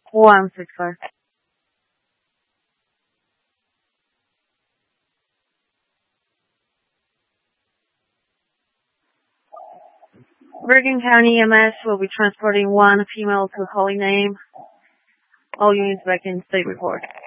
165. Bergen County EMS will be transporting one female to Holy Name. All units back in state report.